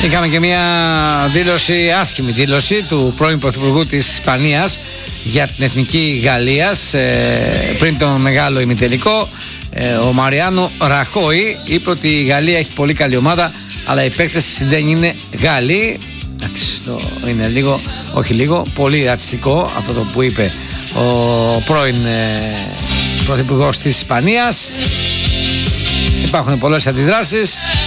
Είχαμε και μια δήλωση, άσχημη δήλωση του πρώην Πρωθυπουργού της Ισπανίας για την Εθνική Γαλλίας πριν τον μεγάλο ημιτελικό. Ο Μαριάνο Ραχόη είπε ότι η Γαλλία έχει πολύ καλή ομάδα, αλλά οι παίκτες δεν είναι Γάλλοι. Είναι λίγο, όχι λίγο, πολύ ρατσιστικό αυτό το που είπε ο πρώην Πρωθυπουργός της Ισπανίας. Υπάρχουν πολλές αντιδράσεις.